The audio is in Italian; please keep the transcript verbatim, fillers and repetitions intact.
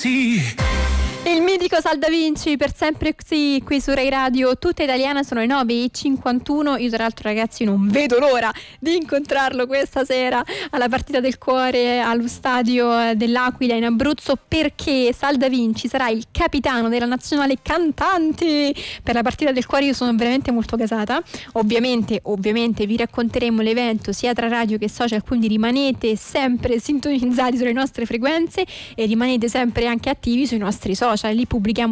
sì. Il mitico Sal Da Vinci, per sempre così, qui su Rai Radio Tutta Italiana. Sono le nove e cinquantuno. Io tra l'altro, ragazzi, non vedo l'ora di incontrarlo questa sera alla partita del cuore allo stadio dell'Aquila in Abruzzo, perché Sal Da Vinci sarà il capitano della nazionale cantanti per la partita del cuore. Io sono veramente molto gasata. Ovviamente, ovviamente vi racconteremo l'evento sia tra radio che social, quindi rimanete sempre sintonizzati sulle nostre frequenze e rimanete sempre anche attivi sui nostri social. Lì pubblichiamo